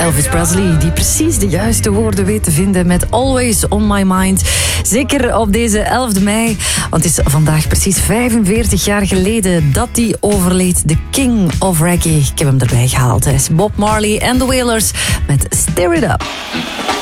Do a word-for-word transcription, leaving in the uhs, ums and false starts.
Elvis Presley, die precies de juiste woorden weet te vinden met Always on My Mind. Zeker op deze elfde mei, want het is vandaag precies vijfenveertig jaar geleden dat hij overleed. De King of Reggae. Ik heb hem erbij gehaald. Hij is Bob Marley en The Wailers met Stir It Up.